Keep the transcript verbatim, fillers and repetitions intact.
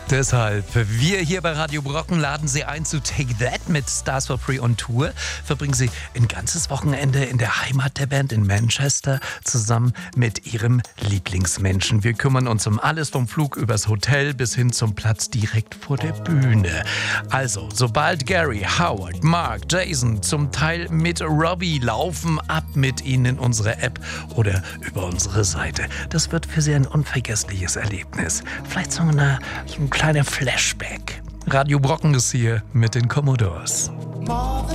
Deshalb, wir hier bei Radio Brocken laden Sie ein zu Take That mit Stars for Free on Tour. Verbringen Sie ein ganzes Wochenende in der Heimat der Band in Manchester zusammen mit Ihrem Lieblingsmenschen. Wir kümmern uns um alles vom Flug übers Hotel bis hin zum Platz direkt vor der Bühne. Also, sobald Gary, Howard, Mark, Jason zum Teil mit Robbie laufen, ab mit Ihnen in unsere App oder über unsere Seite. Das wird für Sie ein unvergessliches Erlebnis. Vielleicht so eine, so ein kleiner Flashback. Radio Brocken ist hier mit den Commodores. More than